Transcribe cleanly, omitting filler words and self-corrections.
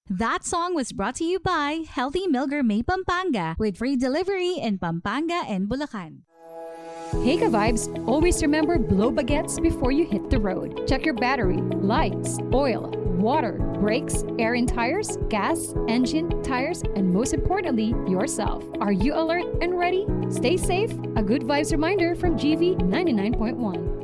That song was brought to you by Healthy Milker May Pampanga with free delivery in Pampanga and Bulacan. Hey ka-vibes, always remember blow baguettes before you hit the road. Check your battery, lights, oil, water, brakes, air in tires, gas, engine, tires, and most importantly, yourself. Are you alert and ready? Stay safe. A good vibes reminder from GV 99.1.